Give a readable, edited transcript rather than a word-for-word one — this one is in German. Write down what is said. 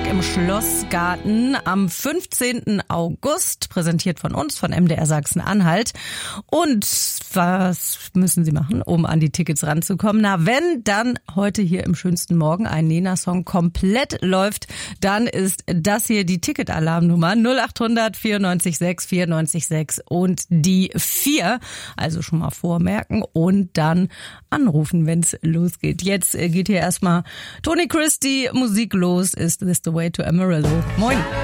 Tag im Schlossgarten am 15. August, präsentiert von uns, von MDR Sachsen-Anhalt. Und was müssen Sie machen, um an die Tickets ranzukommen? Na, wenn dann heute hier im schönsten Morgen ein Nena-Song komplett läuft, dann ist das hier die Ticket-Alarmnummer 0800 94 6 94 6 und die 4. Also schon mal vormerken und dann anrufen, wenn es losgeht. Jetzt geht hier erstmal Tony Christie Musik los. Is This the Way to Amarillo? Moin.